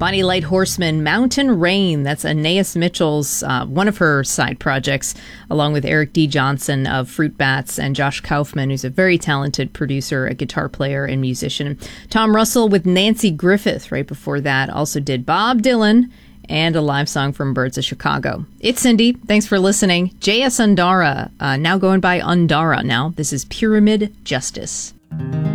Bonnie Light Horseman, Mountain Rain. That's Anais Mitchell's, one of her side projects, along with Eric D. Johnson of Fruit Bats and Josh Kaufman, who's a very talented producer, a guitar player and musician. Tom Russell with Nancy Griffith right before that also did Bob Dylan and a live song from Birds of Chicago. It's Cindy. Thanks for listening. J.S. Undara, now going by Undara now. This is Pyramid Justice.